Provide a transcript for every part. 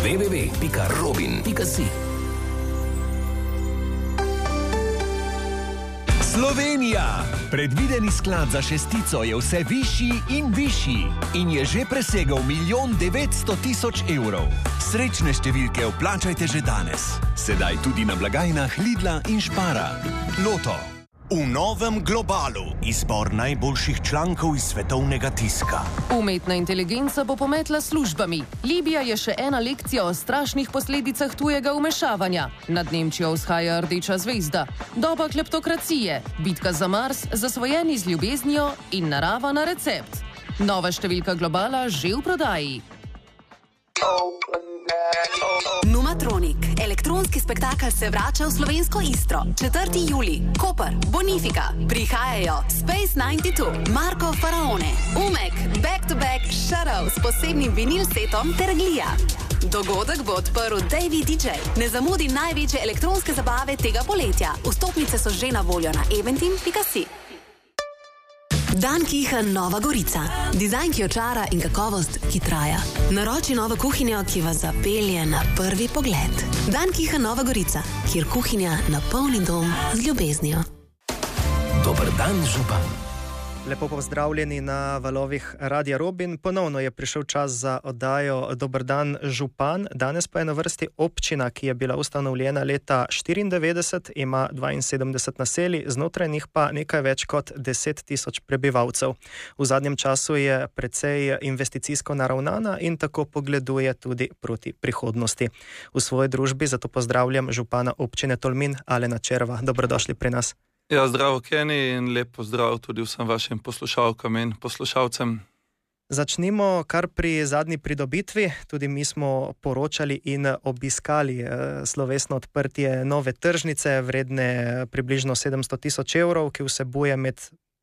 www.robin.si. Slovenija! Predvideni sklad za šestico je vse višji in višji in je že presegel 1 900 000 evrov. Srečne številke vplačajte že danes. Sedaj tudi na blagajnah Lidla in Spara. Loto. V novem globalu izbor najboljših člankov iz svetovnega tiska. Umetna inteligenca bo pometla službami. Libija je še ena lekcija o strašnih posledicah tujega vmešavanja. Nad Nemčijo vzhaja rdeča zvezda. Doba kleptokracije, bitka za Mars, zasvojeni z ljubeznijo in narava na recept. Nova številka globala že v prodaji. Numatronik. Elektronski spektakel se vrača v slovensko Istro. 4. julij. Koper, Bonifika. Prihajajo Space 92, Marko Faraone, Umek, Back to Back, Shadow s posebnim vinil setom ter Glija. Dogodek bo odprl Davey DJ. Ne zamudi največje elektronske zabave tega poletja. Vstopnice so že na voljo na eventim.si. Dan Kiha Nova Gorica. Dizajn, ki očara in kakovost, ki traja. Naroči novo kuhinjo, ki vas zapelje na prvi pogled. Dan Kiha Nova Gorica, kjer kuhinja napolni dom z ljubeznijo. Dober dan, župan. Lepo pozdravljeni na valovih Radia Robin. Ponovno je prišel čas za oddajo Dober dan, župan. Danes pa je na vrsti občina, ki je bila ustanovljena leta 1994, ima 72 naselij, znotraj njih pa nekaj več kot 10 000 prebivalcev. V zadnjem času je precej investicijsko naravnana in tako pogleduje tudi proti prihodnosti. V svoji družbi zato pozdravljam župana občine Tolmin, Alena Červa. Dobrodošli pri nas. Ja, zdravo Kenny in lep pozdrav tudi vsem vašim poslušalkam in poslušalcem. Začnimo kar pri zadnji pridobitvi. Tudi mi smo poročali in obiskali slovesno odprtje nove tržnice, vredne približno 700 000 evrov, ki vsebuje med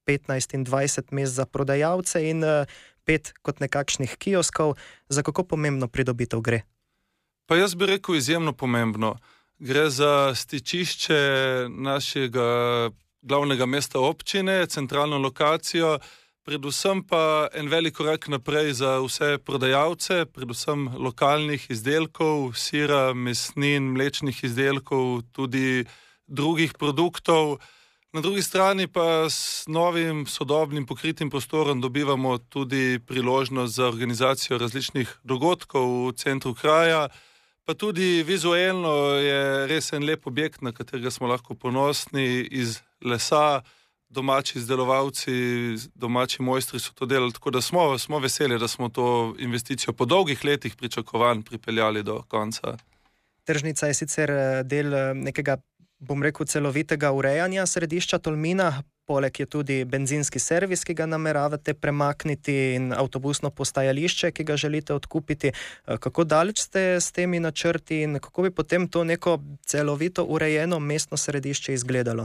15 in 20 mest za prodajalce in 5 kot nekakšnih kioskov. Za kako pomembno pridobitev gre? Pa jaz bi rekel izjemno pomembno. Gre za stičišče našega glavnega mesta občine, centralno lokacijo, predvsem pa en velik korak naprej za vse prodajalce, predvsem lokalnih izdelkov, sira, mesnin, mlečnih izdelkov, tudi drugih produktov. Na drugi strani pa s novim sodobnim pokritim prostorom dobivamo tudi priložnost za organizacijo različnih dogodkov v centru kraja. Pa tudi vizualno je res en lep objekt, na katerega smo lahko ponosni, iz lesa, domači izdelovalci, domači mojstri so to delali, tako da smo veseli, da smo to investicijo po dolgih letih pričakovanj pripeljali do konca. Tržnica je sicer del nekega, bom rekel, celovitega urejanja središča Tolmina. Poleg je tudi benzinski servis, ki ga nameravate premakniti, in avtobusno postajališče, ki ga želite odkupiti. Kako daleč ste s temi načrti in kako bi potem to neko celovito urejeno mestno središče izgledalo?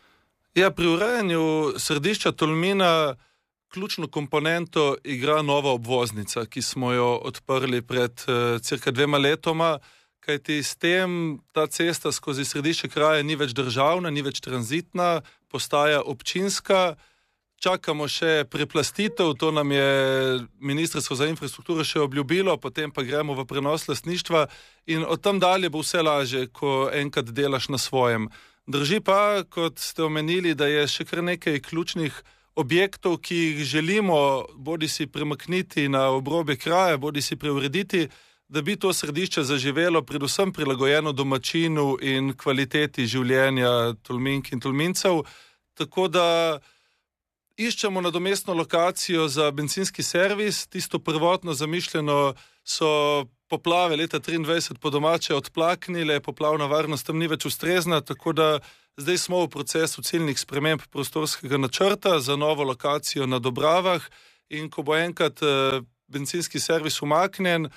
Ja, pri urejanju središča Tolmina ključno komponento igra nova obvoznica, ki smo jo odprli pred cirka 2 letoma, kajti s tem ta cesta skozi središče kraja ni več državna, ni več tranzitna, postaja občinska. Čakamo še preplastitev, to nam je Ministrstvo za infrastrukturo še obljubilo, potem pa gremo v prenos lastništva in od tam dalje bo vse lažje, ko enkrat delaš na svojem. Drži pa, kot ste omenili, da je še kar nekaj ključnih objektov, ki jih želimo bodi si premakniti na obrobje kraja, bodi si preurediti, da bi to središče zaživelo, predvsem prilagojeno domačinu in kvaliteti življenja Tolmink in Tolmincev. Tako da iščemo nadomestno lokacijo za bencinski servis. Tisto prvotno zamišljeno so poplave leta 2023 po domače odplaknile, poplavna varnost tam ni več ustrezna, tako da zdaj smo v procesu ciljnih sprememb prostorskega načrta za novo lokacijo na Dobravah in ko bo enkrat bencinski servis umaknjen,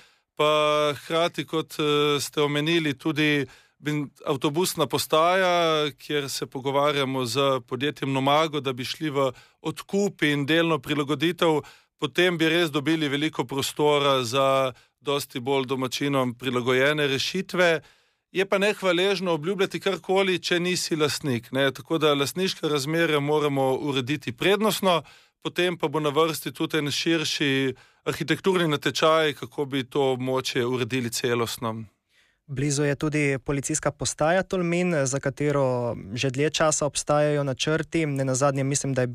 pa hkrati, kot ste omenili, tudi avtobusna postaja, kjer se pogovarjamo z podjetjem Nomago, da bi šli v odkup in delno prilagoditev, potem bi res dobili veliko prostora za dosti bolj domačinom prilagojene rešitve. Je pa nehvaležno obljubljati karkoli, če nisi lastnik. Tako da lastniške razmere moramo urediti prednostno, potem pa bo na vrsti tudi en širši arhitekturni natečaj, kako bi to območje uredili celostno. Blizu je tudi policijska postaja Tolmin, za katero že dlje časa obstajajo načrti. Nenazadnje mislim, da je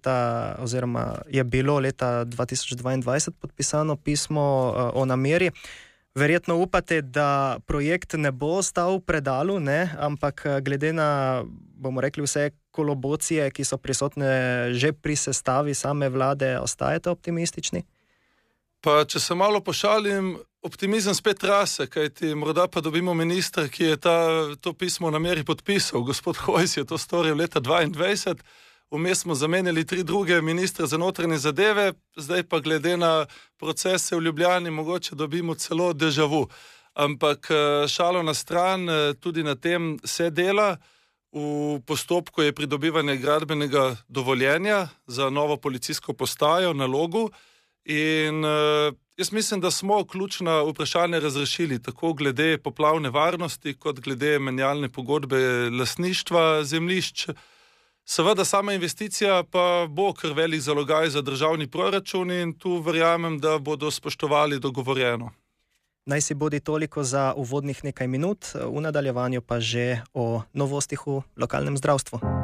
bilo leta 2022 podpisano pismo o nameri. Verjetno upate, da projekt ne bo ostal v predalu, ne? Ampak glede na, bomo rekli, vse kolobocije, ki so prisotne že pri sestavi same vlade, ostajate optimistični? Pa če se malo pošalim, optimizem spet rase, kajti morda pa dobimo ministra, ki je to pismo o nameri podpisal. Gospod Hojs je to storil leta 2022. Vmes smo zamenjali 3 druge ministre za notranje zadeve, zdaj pa glede na procese v Ljubljani mogoče dobimo celo déjà vu. Ampak šalo na stran, tudi na tem se dela. V postopku je pridobivanje gradbenega dovoljenja za novo policijsko postajo na Logu in jaz mislim, da smo ključna vprašanja razrešili, tako glede poplavne varnosti kot glede menjalne pogodbe lastništva zemljišč. Seveda sama investicija pa bo kar velik zalogaj za državni proračun in tu verjamem, da bodo spoštovali dogovorjeno. Naj si bodi toliko za uvodnih nekaj minut, v nadaljevanju pa že o novostih v lokalnem zdravstvu.